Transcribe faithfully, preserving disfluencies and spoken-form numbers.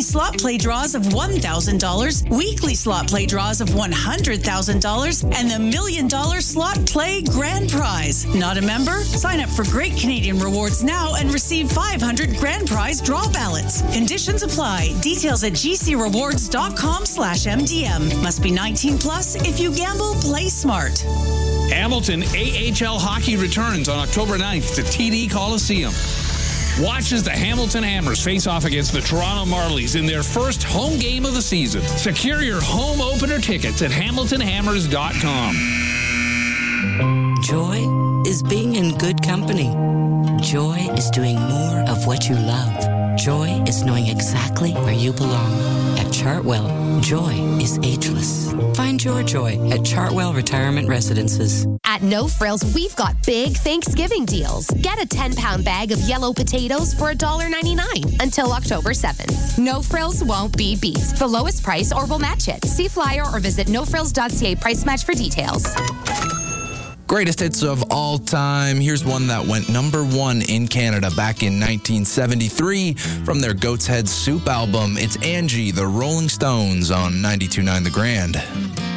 daily slot play draws of one thousand dollars, weekly slot play draws of one hundred thousand dollars, and the Million Dollar Slot Play Grand Prize. Not a member? Sign up for Great Canadian Rewards now and receive five hundred grand prize draw ballots. Conditions apply. Details at gcrewards.com slash MDM. Must be nineteen plus. If you gamble, play smart. Hamilton A H L hockey returns on October ninth to T D Coliseum. Watch as the Hamilton Hammers face off against the Toronto Marlies in their first home game of the season. Secure your home opener tickets at hamilton hammers dot com. Joy is being in good company. Joy is doing more of what you love. Joy is knowing exactly where you belong. At Chartwell, joy is ageless. Find your joy at Chartwell Retirement Residences. At No Frills, we've got big Thanksgiving deals. Get a ten-pound bag of yellow potatoes for one dollar ninety-nine until October seventh. No Frills won't be beat. The lowest price or we'll match it. See flyer or visit no frills dot c a price match for details. Greatest hits of all time. Here's one that went number one in Canada back in nineteen seventy-three from their Goat's Head Soup album. It's Angie, the Rolling Stones on ninety-two point nine The Grand.